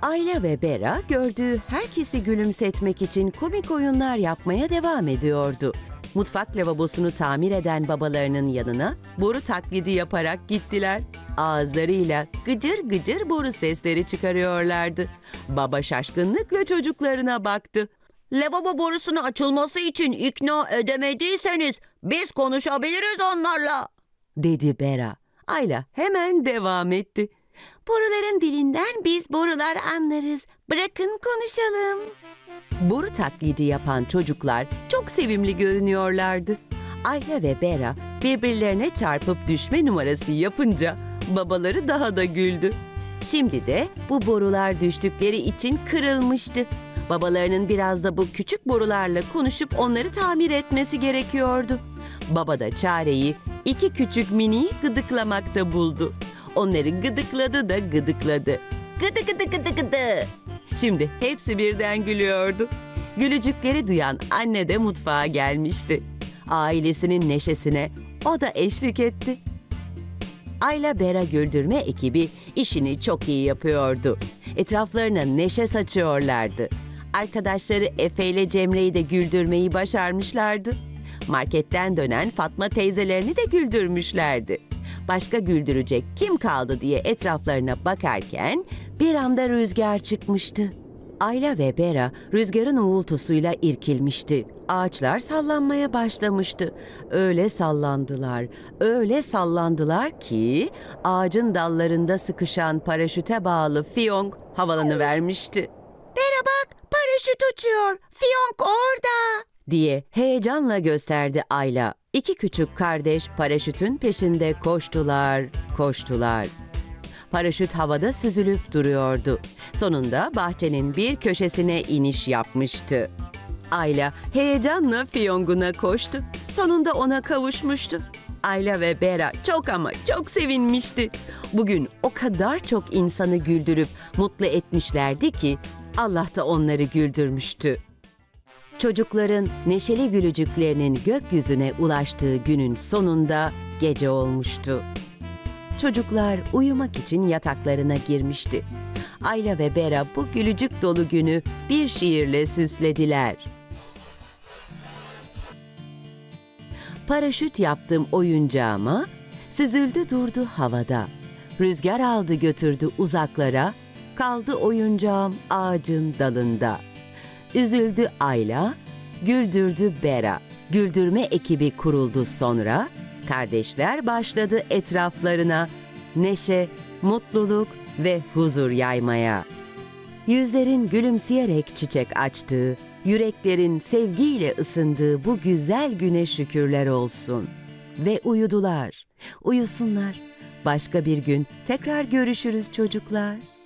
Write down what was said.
Ayla ve Bera gördüğü herkesi gülümsetmek için komik oyunlar yapmaya devam ediyordu. Mutfak lavabosunu tamir eden babalarının yanına boru taklidi yaparak gittiler. Ağızlarıyla gıcır gıcır boru sesleri çıkarıyorlardı. Baba şaşkınlıkla çocuklarına baktı. Lavabo borusunu açılması için ikna edemediyseniz biz konuşabiliriz onlarla, dedi Bera. Ayla hemen devam etti. Boruların dilinden biz borular anlarız. Bırakın konuşalım. Boru taklidi yapan çocuklar çok sevimli görünüyorlardı. Ayla ve Bera birbirlerine çarpıp düşme numarası yapınca babaları daha da güldü. Şimdi de bu borular düştükleri için kırılmıştı. Babalarının biraz da bu küçük borularla konuşup onları tamir etmesi gerekiyordu. Baba da çareyi iki küçük miniyi gıdıklamakta buldu. Onları gıdıkladı da gıdıkladı. Gıdı gıdı gıdı gıdı. Şimdi hepsi birden gülüyordu. Gülücükleri duyan anne de mutfağa gelmişti. Ailesinin neşesine o da eşlik etti. Ayla Bera güldürme ekibi işini çok iyi yapıyordu. Etraflarına neşe saçıyorlardı. Arkadaşları Efe ile Cemre'yi de güldürmeyi başarmışlardı. Marketten dönen Fatma teyzelerini de güldürmüşlerdi. Başka güldürecek kim kaldı diye etraflarına bakarken bir anda rüzgar çıkmıştı. Ayla ve Bera rüzgarın uğultusuyla irkilmişti. Ağaçlar sallanmaya başlamıştı. Öyle sallandılar ki ağacın dallarında sıkışan paraşüte bağlı Fiyonk havalanıvermişti. "Bera bak, paraşüt uçuyor, Fiyonk orada!" diye heyecanla gösterdi Ayla. İki küçük kardeş paraşütün peşinde koştular. Paraşüt havada süzülüp duruyordu. Sonunda bahçenin bir köşesine iniş yapmıştı. Ayla heyecanla Fiyong'una koştu. Sonunda ona kavuşmuştu. Ayla ve Bera çok ama çok sevinmişti. Bugün o kadar çok insanı güldürüp mutlu etmişlerdi ki Allah da onları güldürmüştü. Çocukların neşeli gülücüklerinin gökyüzüne ulaştığı günün sonunda gece olmuştu. Çocuklar uyumak için yataklarına girmişti. Ayla ve Bera bu gülücük dolu günü bir şiirle süslediler. Paraşüt yaptım oyuncağıma, süzüldü durdu havada. Rüzgar aldı götürdü uzaklara, kaldı oyuncağım ağacın dalında. Üzüldü Ayla, güldürdü Bera. Güldürme ekibi kuruldu sonra. Kardeşler başladı etraflarına neşe, mutluluk ve huzur yaymaya. Yüzlerin gülümseyerek çiçek açtığı, yüreklerin sevgiyle ısındığı bu güzel güne şükürler olsun. Ve uyudular, uyusunlar. Başka bir gün tekrar görüşürüz çocuklar.